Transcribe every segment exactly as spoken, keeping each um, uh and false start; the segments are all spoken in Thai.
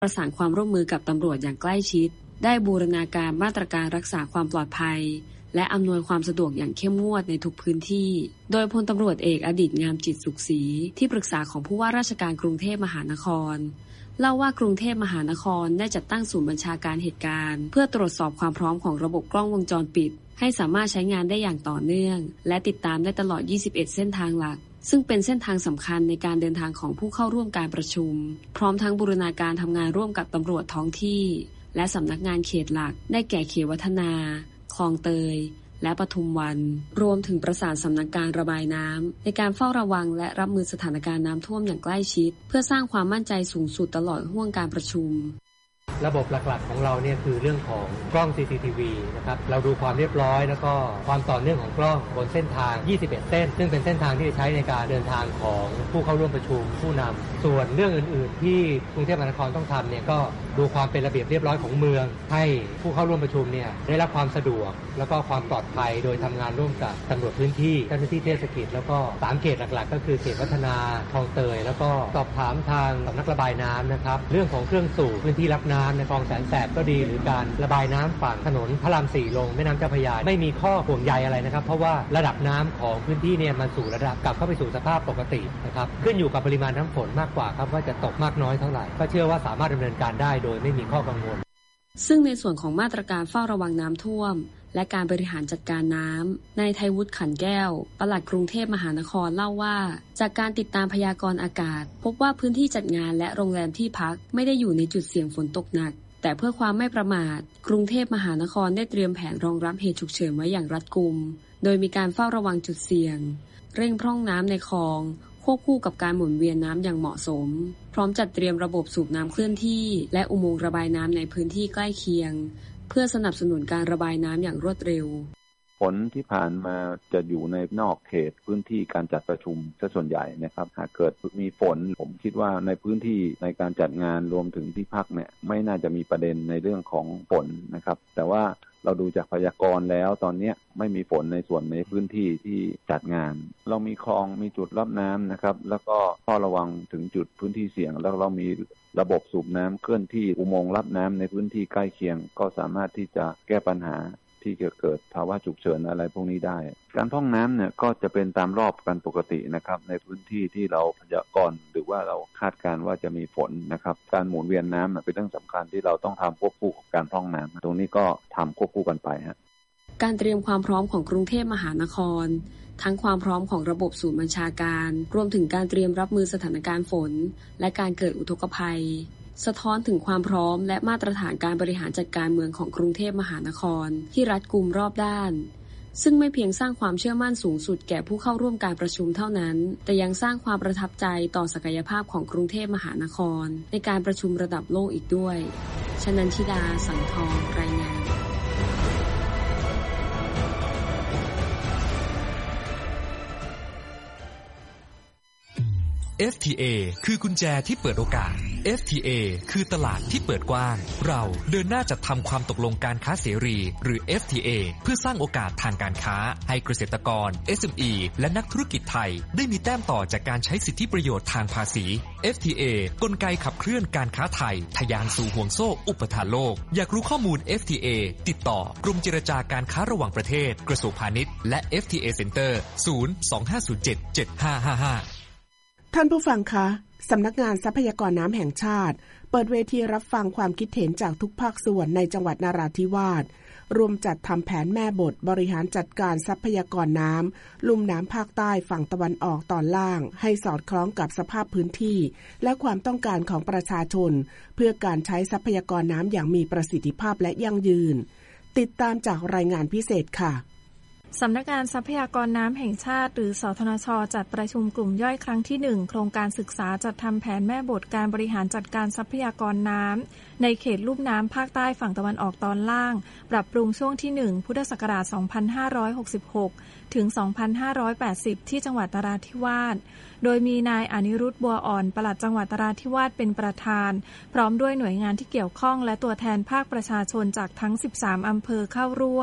ประสานความร่วมมือกับตำรวจอย่างใกล้ชิดได้บูรณาการมาตรการรักษาความปลอดภัยและอำนวยความสะดวกอย่างเข้มงวดในทุกพื้นที่โดยพลตำรวจเอกอดิษฐ์งามจิตสุขศรีที่ปรึกษาของผู้ว่าราชการกรุงเทพมหานครเล่าว่ากรุงเทพมหานครได้จัดตั้งศูนย์บัญชาการเหตุการณ์เพื่อตรวจสอบความพร้อมของระบบกล้องวงจรปิดให้สามารถใช้งานได้อย่างต่อเนื่องและติดตามได้ตลอดยี่สิบเอ็ดเส้นทางหลักซึ่งเป็นเส้นทางสำคัญในการเดินทางของผู้เข้าร่วมการประชุมพร้อมทั้งบูรณาการทำงานร่วมกับตำรวจท้องที่และสำนักงานเขตหลักได้แก่เขตวัฒนาคลองเตยและปทุมวันรวมถึงประสานสำนักการระบายน้ำในการเฝ้าระวังและรับมือสถานการณ์น้ำท่วมอย่างใกล้ชิดเพื่อสร้างความมั่นใจสูงสุดตลอดห้วงการประชุมระบบหลักๆของเราเนี่ยคือเรื่องของกล้อง ซี ซี ที วี นะครับเราดูความเรียบร้อยแล้วก็ความต่อเนื่องของกล้องบนเส้นทางยี่สิบเอ็ดเส้นซึ่งเป็นเส้นทางที่จะใช้ในการเดินทางของผู้เข้าร่วมประชุมผู้นำส่วนเรื่องอื่นๆที่กรุงเทพมหานครต้องทำเนี่ยก็ดูความเป็นระเบียบเรียบร้อยของเมืองให้ผู้เข้าร่วมประชุมเนี่ยได้รับความสะดวกแล้วก็ความปลอดภัยโดยทำงานร่วมกับตำรวจพื้นที่เจ้าหน้าที่เทศกิจแล้วก็สามเขตหลักๆก็คือเขตวัฒนาคลองเตยแล้วก็สอบถามทางสำนักระบายน้ำนะครับเรื่องของเครื่องสูบพื้นที่รับน้ำในคลองแสนแสบก็ดีหรือการระบายน้ำฝั่งถนนพระรามสี่ลงแม่น้ำเจ้าพระยาไม่มีข้อห่วงใยอะไรนะครับเพราะว่าระดับน้ำของพื้นที่เนี่ยมันสู่ระดับกลับเข้าไปสู่สภาพปกตินะครับขึ้นอยู่กับปริมาณน้ำฝนมากกว่าครับว่าจะตกมากน้อยเท่าไหร่ก็เชื่อว่าสามารถดำเนินการได้โดยไม่มีข้อกังวลซึ่งในส่วนของมาตรการเฝ้าระวังน้ำท่วมและการบริหารจัดการน้ำนายไทยวุฒิขันแก้วปลัดกรุงเทพมหานครเล่าว่าจากการติดตามพยากรณ์อากาศพบว่าพื้นที่จัดงานและโรงแรมที่พักไม่ได้อยู่ในจุดเสี่ยงฝนตกหนักแต่เพื่อความไม่ประมาทกรุงเทพมหานครได้เตรียมแผนรองรับเหตุฉุกเฉินไว้อย่างรัดกุมโดยมีการเฝ้าระวังจุดเสี่ยงเร่งพร่องน้ำในคลองควบคู่กับการหมุนเวียนน้ำอย่างเหมาะสมพร้อมจัดเตรียมระบบสูบน้ำเคลื่อนที่และอุโมงค์ระบายน้ำในพื้นที่ใกล้เคียงเพื่อสนับสนุนการระบายน้ำอย่างรวดเร็วฝนที่ผ่านมาจะอยู่ในนอกเขตพื้นที่การจัดประชุมซะส่วนใหญ่นะครับหากเกิดมีฝนผมคิดว่าในพื้นที่ในการจัดงานรวมถึงที่พักเนี่ยไม่น่าจะมีประเด็นในเรื่องของฝนนะครับแต่ว่าเราดูจากพยากรณ์แล้วตอนนี้ไม่มีฝนในส่วนในพื้นที่ที่จัดงานเรามีคลองมีจุดรับน้ำนะครับแล้วก็เฝ้าระวังถึงจุดพื้นที่เสี่ยงแล้วเรามีระบบสูบน้ำเคลื่อนที่อุโมงค์รับน้ำในพื้นที่ใกล้เคียงก็สามารถที่จะแก้ปัญหาที่จะเกิดภาวะฉุกเฉินอะไรพวกนี้ได้การพร่องน้ำเนี่ยก็จะเป็นตามรอบกันปกตินะครับในพื้นที่ที่เราพยากรณ์หรือว่าเราคาดการณ์ว่าจะมีฝนนะครับการหมุนเวียนน้ำเป็นเรื่องสำคัญที่เราต้องทำควบคู่กับการพร่องน้ำตรงนี้ก็ทำควบคู่กันไปฮะการเตรียมความพร้อมของกรุงเทพมหานครทั้งความพร้อมของระบบศูนย์บัญชาการรวมถึงการเตรียมรับมือสถานการณ์ฝนและการเกิดอุทกภัยสะท้อนถึงความพร้อมและมาตรฐานการบริหารจัดการเมืองของกรุงเทพมหานครที่รัดกุมรอบด้านซึ่งไม่เพียงสร้างความเชื่อมั่นสูงสุดแก่ผู้เข้าร่วมการประชุมเท่านั้นแต่ยังสร้างความประทับใจต่อศักยภาพของกรุงเทพมหานครในการประชุมระดับโลกอีกด้วยชนันชิดาสังทองรายงานเอฟ ที เอ คือกุญแจที่เปิดโอกาส เอฟ ที เอ คือตลาดที่เปิดกว้างเราเดินหน้าจัดทำความตกลงการค้าเสรีหรือ เอฟ ที เอ เพื่อสร้างโอกาสทางการค้าให้เกษตรกร เอส เอ็ม อี และนักธุรกิจไทยได้มีแต้มต่อจากการใช้สิทธิประโยชน์ทางภาษี เอฟ ที เอ กลไกขับเคลื่อนการค้าไทยทะยานสู่ห่วงโซ่อุปทานโลกอยากรู้ข้อมูล เอฟ ที เอ ติดต่อกรมเจรจาการค้าระหว่างประเทศกระทรวงพาณิชย์และ เอฟ ที เอ Center ศูนย์ สอง ห้า ศูนย์ เจ็ด เจ็ด ห้า ห้า ห้าท่านผู้ฟังคะสำนักงานทรัพยากรน้ำแห่งชาติเปิดเวทีรับฟังความคิดเห็นจากทุกภาคส่วนในจังหวัดนราธิวาสรวมจัดทำแผนแม่บทบริหารจัดการทรัพยากรน้ำลุ่มน้ำภาคใต้ฝั่งตะวันออกตอนล่างให้สอดคล้องกับสภาพพื้นที่และความต้องการของประชาชนเพื่อการใช้ทรัพยากรน้ำอย่างมีประสิทธิภาพและยั่งยืนติดตามจากรายงานพิเศษค่ะสำนักงานทรัพยากรน้ำแห่งชาติหรือสทนช.จัดประชุมกลุ่มย่อยครั้งที่หนึ่งโครงการศึกษาจัดทำแผนแม่บทการบริหารจัดการทรัพยากรน้ำในเขตลุ่มน้ำภาคใต้ฝั่งตะวันออกตอนล่างปรับปรุงช่วงที่หนึ่งพุทธศักราชสองพันห้าร้อยหกสิบหกถึงสองพันห้าร้อยแปดสิบที่จังหวัดนราธิวาสโดยมีนายอนิรุทธิ์บัวอ่อนปลัดจังหวัดนราธิวาสเป็นประธานพร้อมด้วยหน่วยงานที่เกี่ยวข้องและตัวแทนภาคประชาชนจากทั้งสิบสามอำเภอเข้าร่วม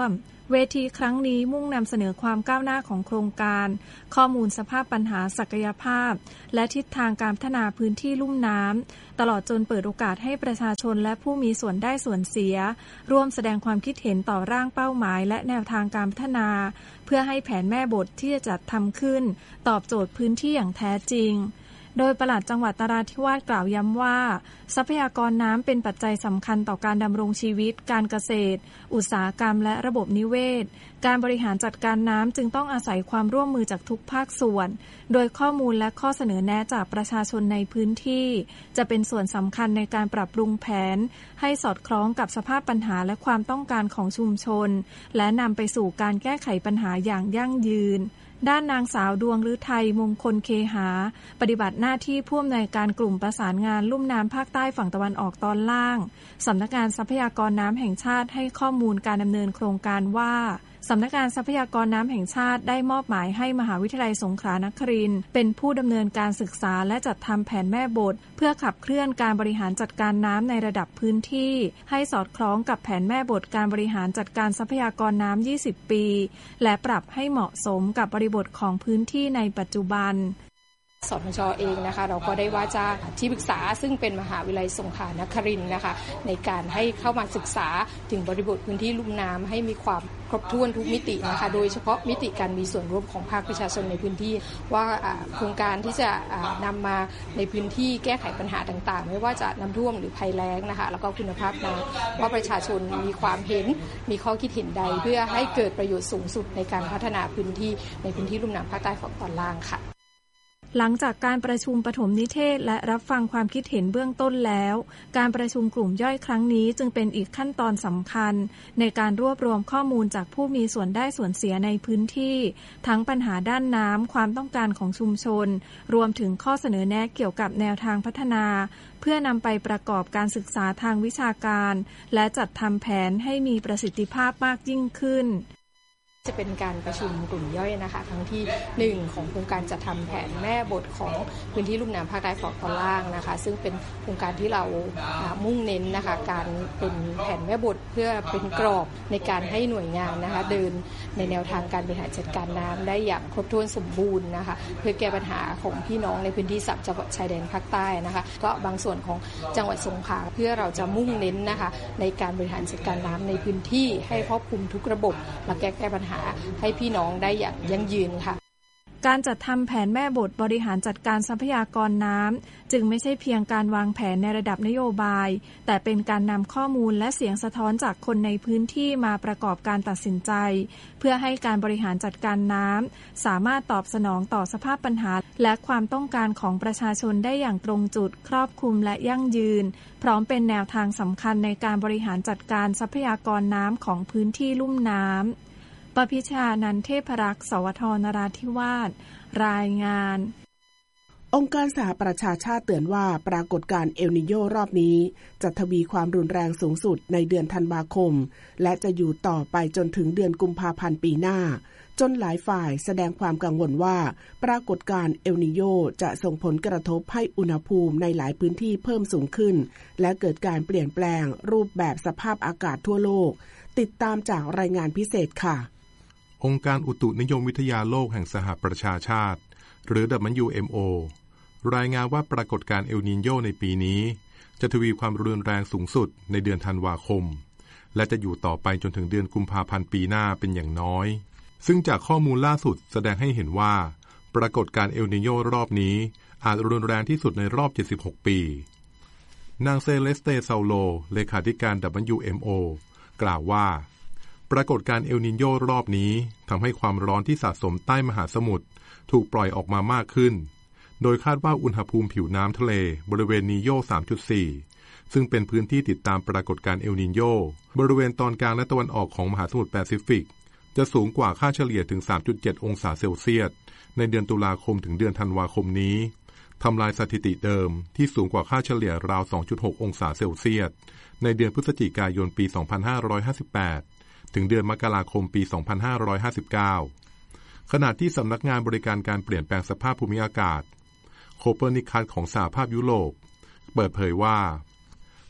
เวทีครั้งนี้มุ่งนำเสนอความก้าวหน้าของโครงการข้อมูลสภาพปัญหาศักยภาพและทิศทางการพัฒนาพื้นที่ลุ่มน้ำตลอดจนเปิดโอกาสให้ประชาชนและผู้มีส่วนได้ส่วนเสียร่วมแสดงความคิดเห็นต่อร่างเป้าหมายและแนวทางการพัฒนาเพื่อให้แผนแม่บทที่จะจัดทำขึ้นตอบโจทย์พื้นที่อย่างแท้จริงโดยปลัดจังหวัดนราธิวาสกล่าวย้ำว่าทรัพยากรน้ำเป็นปัจจัยสำคัญต่อการดำรงชีวิตการเกษตรอุตสาหกรรมและระบบนิเวศการบริหารจัดการน้ำจึงต้องอาศัยความร่วมมือจากทุกภาคส่วนโดยข้อมูลและข้อเสนอแนะจากประชาชนในพื้นที่จะเป็นส่วนสำคัญในการปรับปรุงแผนให้สอดคล้องกับสภาพปัญหาและความต้องการของชุมชนและนำไปสู่การแก้ไขปัญหาอย่างยั่งยืนด้านนางสาวดวงฤทัยมงคลเคหาปฏิบัติหน้าที่ผู้อำนวยการกลุ่มประสานงานลุ่มน้ำภาคใต้ฝั่งตะวันออกตอนล่างสำนักงานทรัพยากรน้ำแห่งชาติให้ข้อมูลการดำเนินโครงการว่าสำนักงานทรัพยากรน้ำแห่งชาติได้มอบหมายให้มหาวิทยาลัยสงขลานครินทร์เป็นผู้ดำเนินการศึกษาและจัดทำแผนแม่บทเพื่อขับเคลื่อนการบริหารจัดการน้ำในระดับพื้นที่ให้สอดคล้องกับแผนแม่บทการบริหารจัดการทรัพยากรน้ำยี่สิบปีและปรับให้เหมาะสมกับบริบทของพื้นที่ในปัจจุบันสทช.เองนะคะเราก็ได้ว่าจ้างที่ปรึกษาซึ่งเป็นมหาวิทยาลัยสงขลานครินทร์นะคะในการให้เข้ามาศึกษาถึงบริบทพื้นที่ลุ่มน้ำให้มีความครบถ้วนทุกมิตินะคะโดยเฉพาะมิติการมีส่วนร่วมของภาคประชาชนในพื้นที่ว่าโครงการที่จะนำมาในพื้นที่แก้ไขปัญหาต่างๆไม่ว่าจะน้ำท่วมหรือภัยแล้งนะคะแล้วก็คุณภาพน้ำว่าประชาชนมีความเห็นมีข้อคิดเห็นใดเพื่อให้เกิดประโยชน์สูงสุดในการพัฒนาพื้นที่ในพื้นที่ลุ่มน้ำภาคใต้ฝั่งตอนล่างค่ะหลังจากการประชุมปฐมนิเทศและรับฟังความคิดเห็นเบื้องต้นแล้วการประชุมกลุ่มย่อยครั้งนี้จึงเป็นอีกขั้นตอนสำคัญในการรวบรวมข้อมูลจากผู้มีส่วนได้ส่วนเสียในพื้นที่ทั้งปัญหาด้านน้ำความต้องการของชุมชนรวมถึงข้อเสนอแนะเกี่ยวกับแนวทางพัฒนาเพื่อนำไปประกอบการศึกษาทางวิชาการและจัดทำแผนให้มีประสิทธิภาพมากยิ่งขึ้นจะเป็นการประชุมกลุ่มย่อยนะคะครั้งที่หนึ่งของโครงการจัดทำแผนแม่บทของพื้นที่ลุ่มน้ำภาคใต้ฝั่งตอนล่างนะคะซึ่งเป็นโครงการที่เรามุ่งเน้นนะคะการเป็นแผนแม่บทเพื่อเป็นกรอบในการให้หน่วยงานนะคะเดินในแนวทางการบริหารจัดการน้ำได้อย่างครบถ้วนสมบูรณ์นะคะเพื่อแก้ปัญหาของพี่น้องในพื้นที่สามจังหวัดชายแดนภาคใต้นะคะก็บางส่วนของจังหวัดสงขลาเพื่อเราจะมุ่งเน้นนะคะในการบริหารจัดการน้ำในพื้นที่ให้ครอบคลุมทุกระบบและแก้แก้ปัญหาให้พี่น้องได้อย่างยั่งยืนค่ะการจัดทำแผนแม่บทบริหารจัดการทรัพยากรน้ำจึงไม่ใช่เพียงการวางแผนในระดับนโยบายแต่เป็นการนำข้อมูลและเสียงสะท้อนจากคนในพื้นที่มาประกอบการตัดสินใจเพื่อให้การบริหารจัดการน้ำสามารถตอบสนองต่อสภาพปัญหาและความต้องการของประชาชนได้อย่างตรงจุดครอบคลุมและยั่งยืนพร้อมเป็นแนวทางสำคัญในการบริหารจัดการทรัพยากรน้ำของพื้นที่ลุ่มน้ำปพิชานันเทพรักษ์สวทนราธิวาสรายงานองค์การสหประชาชาติเตือนว่าปรากฏการณ์เอลนิโญรอบนี้จะทวีความรุนแรงสูงสุดในเดือนธันวาคมและจะอยู่ต่อไปจนถึงเดือนกุมภาพันธ์ปีหน้าจนหลายฝ่ายแสดงความกังวลว่าปรากฏการณ์เอลนิโญจะส่งผลกระทบให้อุณหภูมิในหลายพื้นที่เพิ่มสูงขึ้นและเกิดการเปลี่ยนแปลงรูปแบบสภาพอากาศทั่วโลกติดตามจากรายงานพิเศษค่ะองค์การอุตุนิยมวิทยาโลกแห่งสหประชาชาติหรือ ดับเบิลยู เอ็ม โอ รายงานว่าปรากฏการณ์เอลนีโญในปีนี้จะทวีความรุนแรงสูงสุดในเดือนธันวาคมและจะอยู่ต่อไปจนถึงเดือนกุมภาพันธ์ปีหน้าเป็นอย่างน้อยซึ่งจากข้อมูลล่าสุดแสดงให้เห็นว่าปรากฏการณ์เอลนีโญรอบนี้อาจรุนแรงที่สุดในรอบเจ็ดสิบหกปีนางเซเลสเตซาโลเลขาธิการ ดับเบิลยู เอ็ม โอ กล่าวว่าปรากฏการณ์เอลนีโญรอบนี้ทำให้ความร้อนที่สะสมใต้มหาสมุทรถูกปล่อยออกมามากขึ้นโดยคาดว่าอุณหภูมิผิวน้ำทะเลบริเวณนีโญ สามจุดสี่ ซึ่งเป็นพื้นที่ติดตามปรากฏการณ์เอลนีโญบริเวณตอนกลางและตะวันออกของมหาสมุทรแปซิฟิกจะสูงกว่าค่าเฉลี่ยถึง สามจุดเจ็ด องศาเซลเซียสในเดือนตุลาคมถึงเดือนธันวาคมนี้ทำลายสถิติเดิมที่สูงกว่าค่าเฉลี่ยราว สองจุดหก องศาเซลเซียสในเดือนพฤศจิกายนปี สองพันห้าร้อยห้าสิบแปดถึงเดือนมกราคมปี สองพันห้าร้อยห้าสิบเก้า ขณะที่สำนักงานบริการการเปลี่ยนแปลงสภาพภูมิอากาศโคเปอร์นิคัสของสหภาพยุโรปเปิดเผยว่า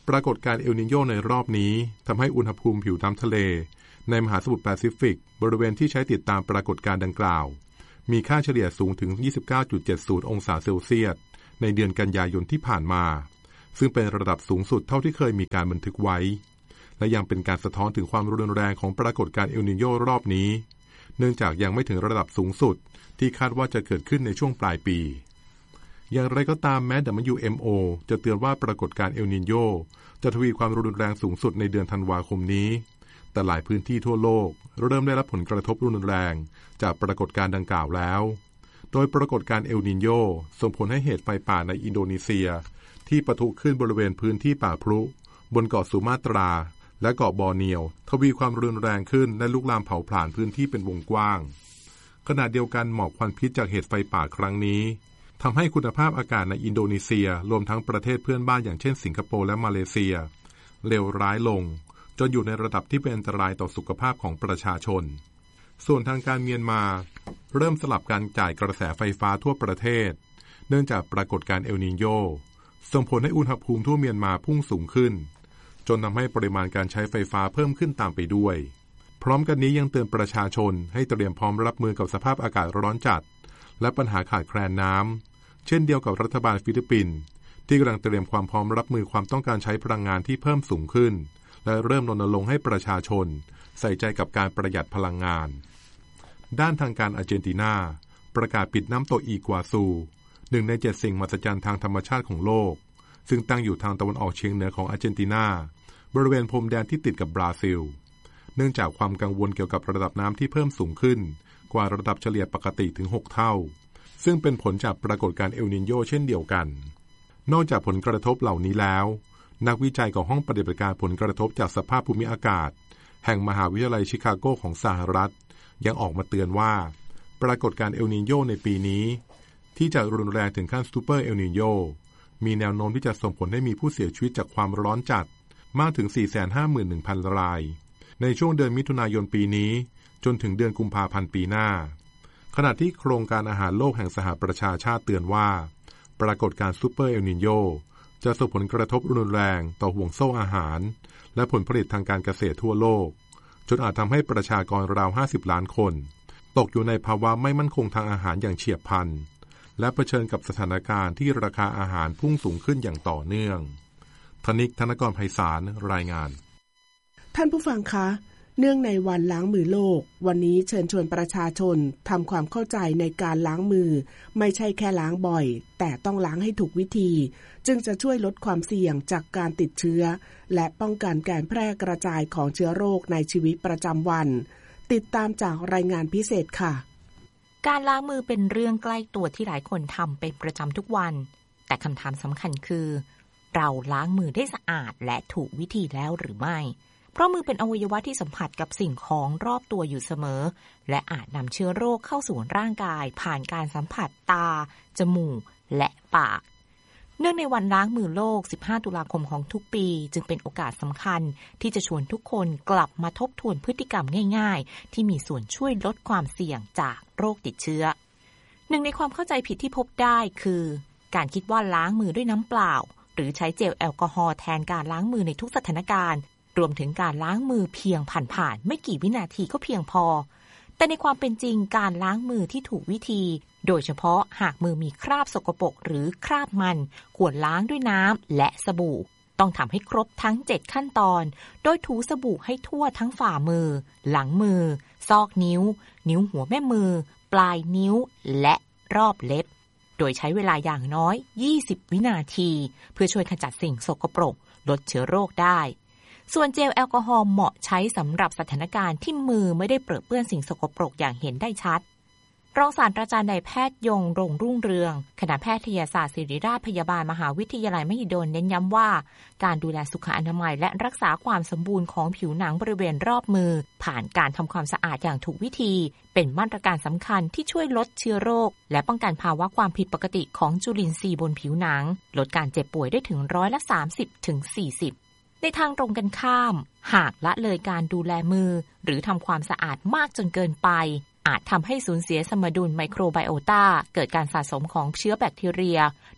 ปรากฏการณ์เอลนิโญในรอบนี้ทำให้อุณหภูมิผิวน้ำทะเลในมหาสมุทรแปซิฟิกบริเวณที่ใช้ติดตามปรากฏการณ์ดังกล่าวมีค่าเฉลี่ยสูงถึง ยี่สิบเก้าจุดเจ็ดศูนย์ องศาเซลเซียสในเดือนกันยายนที่ผ่านมาซึ่งเป็นระดับสูงสุดเท่าที่เคยมีการบันทึกไว้และยังเป็นการสะท้อนถึงความรุนแรงของปรากฏการณ์เอลนิโญรอบนี้เนื่องจากยังไม่ถึงระดับสูงสุดที่คาดว่าจะเกิดขึ้นในช่วงปลายปีอย่างไรก็ตามแม้ ดับเบิลยู เอ็ม โอ จะเตือนว่าปรากฏการณ์เอลนิโญจะทวีความรุนแรงสูงสุดในเดือนธันวาคมนี้แต่หลายพื้นที่ทั่วโลกเริ่มได้รับผลกระทบรุนแรงจากปรากฏการณ์ดังกล่าวแล้วโดยปรากฏการณ์เอลนิโญส่งผลให้เหตุไฟป่าในอินโดนีเซียที่ปะทุขึ้นบริเวณพื้นที่ป่าพรุบนเกาะสุมาตราและเกาะบอร์เนียวทวีความรุนแรงขึ้นและลุกลามเผาผลาญพื้นที่เป็นวงกว้างขณะเดียวกันหมอกควันพิษจากเหตุไฟป่าครั้งนี้ทำให้คุณภาพอากาศในอินโดนีเซียรวมทั้งประเทศเพื่อนบ้านอย่างเช่นสิงคโปร์และมาเลเซียเลวร้ายลงจนอยู่ในระดับที่เป็นอันตรายต่อสุขภาพของประชาชนส่วนทางการเมียนมาเริ่มสลับการจ่ายกระแสไฟฟ้าทั่วประเทศเนื่องจากปรากฏการณ์เอลนิโญส่งผลให้อุณหภูมิทั่วเมียนมาพุ่งสูงขึ้นจนทำให้ปริมาณการใช้ไฟฟ้าเพิ่มขึ้นตามไปด้วยพร้อมกันนี้ยังเตือนประชาชนให้เตรียมพร้อมรับมือกับสภาพอากาศร้อนจัดและปัญหาขาดแคลนน้ำเช่นเดียวกับรัฐบาลฟิลิปปินส์ที่กำลังเตรียมความพร้อมรับมือความต้องการใช้พลังงานที่เพิ่มสูงขึ้นและเริ่มรณรงค์ให้ประชาชนใส่ใจกับการประหยัดพลังงานด้านทางการอาร์เจนตินาประกาศปิดน้ำตกอีกัวซูหนึ่งในเจ็ดสิ่งมหัศจรรย์ทางธรรมชาติของโลกซึ่งตั้งอยู่ทางตะวันออกเฉียงเหนือของอาร์เจนตินาบริเวณพรมแดนที่ติดกับบราซิลเนื่องจากความกังวลเกี่ยวกับระดับน้ำที่เพิ่มสูงขึ้นกว่าระดับเฉลี่ยปกติถึงหกเท่าซึ่งเป็นผลจากปรากฏการณ์เอลนิโญเช่นเดียวกันนอกจากผลกระทบเหล่านี้แล้วนักวิจัยของห้องปฏิบัติการผลกระทบจากสภาพภูมิอากาศแห่งมหาวิทยาลัยชิคาโกของสหรัฐยังออกมาเตือนว่าปรากฏการณ์เอลนิโญในปีนี้ที่จะรุนแรงถึงขั้นซูเปอร์เอลนิโญมีแนวโน้มที่จะส่งผลให้มีผู้เสียชีวิตจากความร้อนจัดมากถึง สี่แสนห้าหมื่นหนึ่งพัน รายในช่วงเดือนมิถุนายนปีนี้จนถึงเดือนกุมภาพันธ์ปีหน้าขณะที่โครงการอาหารโลกแห่งสหประชาชาติเตือนว่าปรากฏการณ์ซูเปอร์เอลนิโญจะส่งผลกระทบรุนแรงต่อห่วงโซ่อาหารและผลผลิตทางการเกษตรทั่วโลกจนอาจทำให้ประชากรราวห้าสิบล้านคนตกอยู่ในภาวะไม่มั่นคงทางอาหารอย่างเฉียบพลันและเผชิญกับสถานการณ์ที่ราคาอาหารพุ่งสูงขึ้นอย่างต่อเนื่องธนิก ธนกร ไพศาลรายงานท่านผู้ฟังคะเนื่องในวันล้างมือโลกวันนี้เชิญชวนประชาชนทำความเข้าใจในการล้างมือไม่ใช่แค่ล้างบ่อยแต่ต้องล้างให้ถูกวิธีจึงจะช่วยลดความเสี่ยงจากการติดเชื้อและป้องกันการแพร่กระจายของเชื้อโรคในชีวิตประจำวันติดตามจากรายงานพิเศษค่ะการล้างมือเป็นเรื่องใกล้ตัวที่หลายคนทำเป็นประจำทุกวันแต่คำถามสำคัญคือเราล้างมือได้สะอาดและถูกวิธีแล้วหรือไม่เพราะมือเป็นอวัยวะที่สัมผัสกับสิ่งของรอบตัวอยู่เสมอและอาจนำเชื้อโรคเข้าสู่ร่างกายผ่านการสัมผัสตาจมูกและปากเนื่องในวันล้างมือโลกสิบห้าตุลาคมของทุกปีจึงเป็นโอกาสสำคัญที่จะชวนทุกคนกลับมาทบทวนพฤติกรรมง่ายๆที่มีส่วนช่วยลดความเสี่ยงจากโรคติดเชื้อหนึ่งในความเข้าใจผิดที่พบได้คือการคิดว่าล้างมือด้วยน้ำเปล่าหรือใช้เจลแอลกอฮอล์แทนการล้างมือในทุกสถานการณ์รวมถึงการล้างมือเพียงผ่านๆไม่กี่วินาทีก็เพียงพอแต่ในความเป็นจริงการล้างมือที่ถูกวิธีโดยเฉพาะหากมือมีคราบสกปรกหรือคราบมันควรล้างด้วยน้ำและสบู่ต้องทำให้ครบทั้งเจ็ดขั้นตอนโดยถูสบู่ให้ทั่วทั้งฝ่ามือหลังมือซอกนิ้วนิ้วหัวแม่มือปลายนิ้วและรอบเล็บโดยใช้เวลาอย่างน้อยยี่สิบวินาทีเพื่อช่วยขจัดสิ่งสกปรกลดเชื้อโรคได้ส่วนเจลแอลกอฮอล์เหมาะใช้สำหรับสถานการณ์ที่มือไม่ได้เปรอะเปื้อนสิ่งสกปรกอย่างเห็นได้ชัดรองศาสตราจารย์นายแพทย์ยงรงรุ่งเรืองคณะแพทยศาสตร์ศิริราชพยาบาลมหาวิทยาลัยมหิดลเน้นย้ำว่าการดูแลสุขอนามัยและรักษาความสมบูรณ์ของผิวหนังบริเวณรอบมือผ่านการทำความสะอาดอย่างถูกวิธีเป็นมาตรการสำคัญที่ช่วยลดเชื้อโรคและป้องกันภาวะความผิดปกติของจุลินทรีย์บนผิวหนังลดการเจ็บป่วยได้ถึงร้อยละ สามสิบถึงสี่สิบในทางตรงกันข้ามหากละเลยการดูแลมือหรือทำความสะอาดมากจนเกินไปอาจทำให้สูญเสียสมดุลไมโครไบโอตาเกิดการสะสมของเชื้อแบคทีเรีย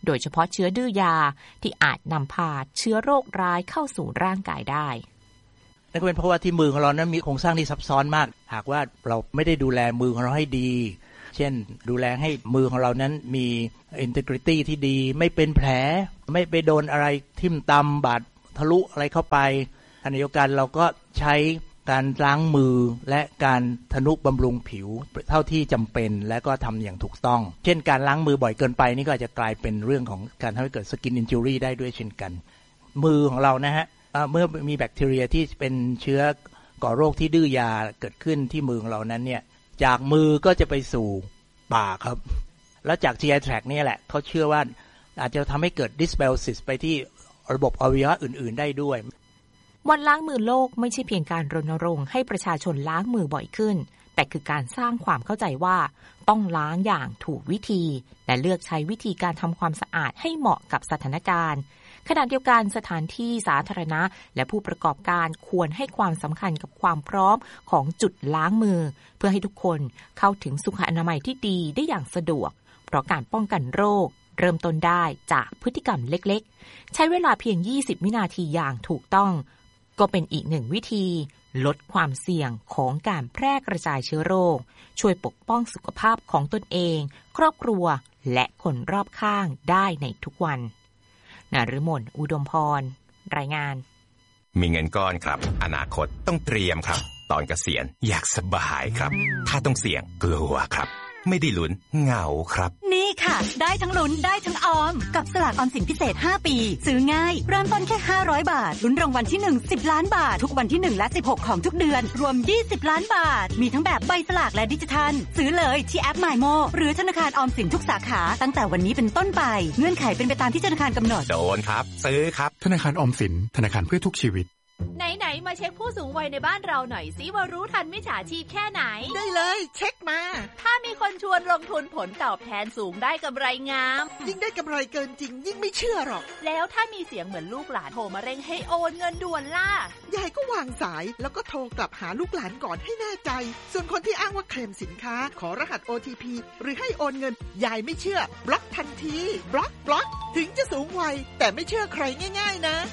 โดยเฉพาะเชื้อดื้อยาที่อาจนำพาเชื้อโรคร้ายเข้าสู่ร่างกายได้นั่นก็เป็นเพราะว่าที่มือของเรานั้นมีโครงสร้างที่ซับซ้อนมากหากว่าเราไม่ได้ดูแลมือของเราให้ดีเช่นดูแลให้มือของเรานั้นมี integrity ที่ดีไม่เป็นแผลไม่ไปโดนอะไรทิ่มตำบาดทะลุอะไรเข้าไปขณะเดียวกันเราก็ใช้การล้างมือและการทนุบำรุงผิวเท่าที่จำเป็นและก็ทำอย่างถูกต้องเช่นการล้างมือบ่อยเกินไปนี่ก็อาจจะกลายเป็นเรื่องของการทำให้เกิด skin injury ได้ด้วยเช่นกันมือของเรานะฮะเมื่อมีแบคทีเรียที่เป็นเชื้อก่อโรคที่ดื้อยาเกิดขึ้นที่มือของเรานั้นเนี่ยจากมือก็จะไปสู่ปากครับแล้วจาก จี ไอ tract นี่แหละเขาเชื่อว่าอาจจะทำให้เกิด dysbiosis ไปที่ระบบอวัยวะอื่นๆได้ด้วยวันล้างมือโลกไม่ใช่เพียงการรณรงค์ให้ประชาชนล้างมือบ่อยขึ้นแต่คือการสร้างความเข้าใจว่าต้องล้างอย่างถูกวิธีและเลือกใช้วิธีการทำความสะอาดให้เหมาะกับสถานการณ์ขณะเดียวกันสถานที่สาธารณะและผู้ประกอบการควรให้ความสำคัญกับความพร้อมของจุดล้างมือเพื่อให้ทุกคนเข้าถึงสุขอนามัยที่ดีได้อย่างสะดวกเพราะการป้องกันโรคเริ่มต้นได้จากพฤติกรรมเล็กๆใช้เวลาเพียงยี่สิบวินาทีอย่างถูกต้องก็เป็นอีกหนึ่งวิธีลดความเสี่ยงของการแพร่กระจายเชื้อโรคช่วยปกป้องสุขภาพของตนเองครอบครัวและคนรอบข้างได้ในทุกวันนฤมลอุดมพรรายงานมีเงินก้อนครับอนาคตต้องเตรียมครับตอนเกษียณอยากสบายครับถ้าต้องเสี่ยงกลัวครับไม่ได้ลุ้นเหงาครับนี่ค่ะได้ทั้งลุ้นได้ทั้งออมกับสลากออมสินพิเศษห้าปีซื้อง่ายเริ่มต้นแค่ห้าร้อยบาทลุ้นรางวัลที่หนึ่ง สิบล้านบาททุกวันที่หนึ่งและสิบหกของทุกเดือนรวมยี่สิบล้านบาทมีทั้งแบบใบสลากและดิจิทัลซื้อเลยที่แอป มายโม หรือธนาคารออมสินทุกสาขาตั้งแต่วันนี้เป็นต้นไปเงื่อนไขเป็นไปตามที่ธนาคารกำหนดโดนครับซื้อครับธนาคารออมสินธนาคารเพื่อทุกชีวิตไหนๆมาเช็คผู้สูงวัยในบ้านเราหน่อยสิว่ารู้ทันมิจฉาชีพแค่ไหนได้เลยเช็คมาถ้ามีคนชวนลงทุนผลตอบแทนสูงได้กำไรงามยิ่งได้กำไรเกินจริงยิ่งไม่เชื่อหรอกแล้วถ้ามีเสียงเหมือนลูกหลานโทรมาเร่งให้โอนเงินด่วนล่ะยายก็วางสายแล้วก็โทรกลับหาลูกหลานก่อนให้แน่ใจส่วนคนที่อ้างว่าเคลมสินค้าขอรหัส โอ ที พี หรือให้โอนเงินยายไม่เชื่อบล็อกทันทีบล็อกบล็อกถึงจะสูงวัยแต่ไม่เชื่อใครง่ายๆนะ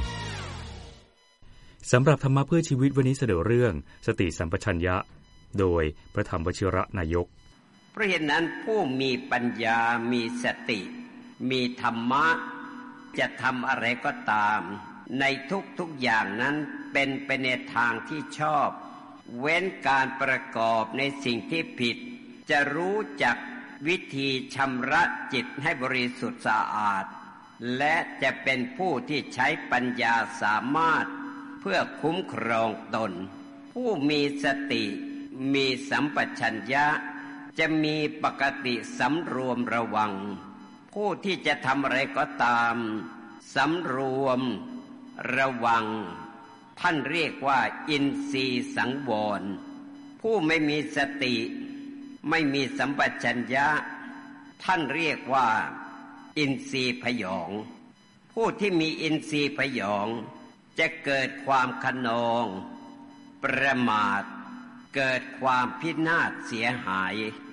สำหรับธรรมะเพื่อชีวิตวันนี้เสนอเรื่องสติสัมปชัญญะโดยพระธรรมวชิระนายกเพราะเหตุนั้นผู้มีปัญญามีสติมีธรรมะจะทำอะไรก็ตามในทุกๆอย่างนั้นเป็นไปในทางที่ชอบเว้นการประกอบในสิ่งที่ผิดจะรู้จักวิธีชำระจิตให้บริสุทธิ์สะอาดและจะเป็นผู้ที่ใช้ปัญญาสามารถเพื่อคุ้มครองตนผู้มีสติมีสัมปชัญญะจะมีปกติสำรวมระวังผู้ที่จะทำอะไรก็ตามสำรวมระวังท่านเรียกว่าอินทรีย์สังวรผู้ไม่มีสติไม่มีสัมปชัญญะท่านเรียกว่าอินทรีย์พยองผู้ที่มีอินทรีย์พยองจะเกิดความขนองประมาทเกิดความพินาศเสียหาย